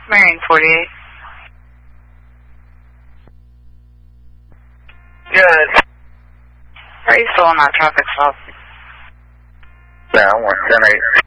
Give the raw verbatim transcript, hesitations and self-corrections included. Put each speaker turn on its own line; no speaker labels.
Marion forty-eight.
Good.
Are you still on that traffic stop?
Yeah, I'm one ten eight.